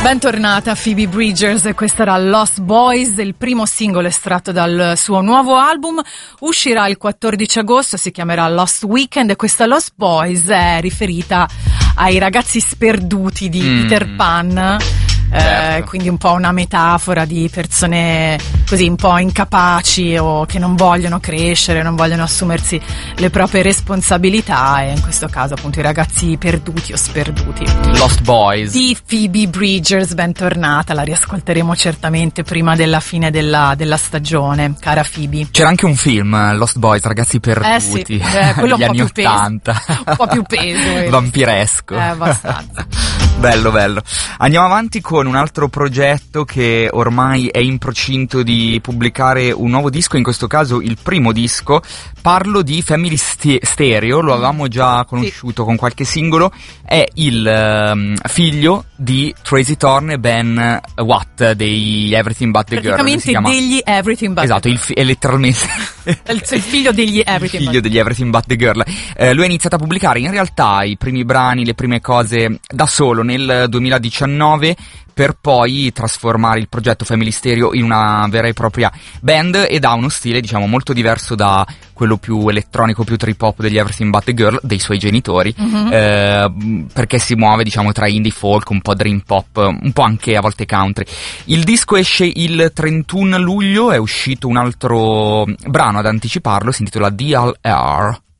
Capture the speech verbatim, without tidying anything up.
Bentornata Phoebe Bridgers, questa era Lost Boys, il primo singolo estratto dal suo nuovo album, uscirà il quattordici agosto, si chiamerà Lost Weekend e questa Lost Boys è riferita ai ragazzi sperduti di mm. Peter Pan. Certo. Eh, quindi un po' una metafora di persone così un po' incapaci o che non vogliono crescere, non vogliono assumersi le proprie responsabilità, e in questo caso appunto i ragazzi perduti o sperduti. Lost Boys Di Phoebe Bridgers, bentornata, la riascolteremo certamente prima della fine della, della stagione, cara Phoebe. C'era anche un film, Lost Boys, ragazzi perduti, eh sì, eh, quello degli un po' anni più peso, ottanta. un po' più peso, vampiresco. Eh, abbastanza. Bello, bello. Andiamo avanti con un altro progetto che ormai è in procinto di pubblicare un nuovo disco, in questo caso il primo disco. Parlo di Family Stereo, lo avevamo già conosciuto sì. con qualche singolo. È il um, figlio di Tracy Thorn e Ben Watt dei Everything But The Girl. Praticamente degli Everything But esatto, The Girl. Esatto, è letteralmente il, il figlio degli Everything il figlio degli Everything But The Girl. Eh, lui ha iniziato a pubblicare in realtà i primi brani, le prime cose da solo nel duemiladiciannove, per poi trasformare il progetto Family Stereo in una vera e propria band, ed ha uno stile diciamo molto diverso da quello più elettronico, più trip hop degli Everything But The Girl dei suoi genitori, mm-hmm. eh, perché si muove diciamo tra indie folk, un po' dream pop, un po' anche a volte country. Il disco esce il trentuno luglio, è uscito un altro brano ad anticiparlo, si intitola D L R.